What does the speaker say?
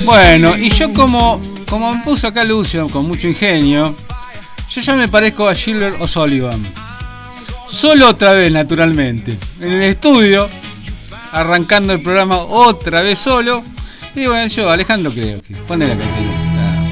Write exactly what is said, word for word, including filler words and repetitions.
Bueno, y yo como, como me puso acá Lucio con mucho ingenio, yo ya me parezco a Gilbert O'Sullivan. Solo otra vez, naturalmente. En el estudio, arrancando el programa otra vez solo. Y bueno, yo, Alejandro, creo que pone la cartera.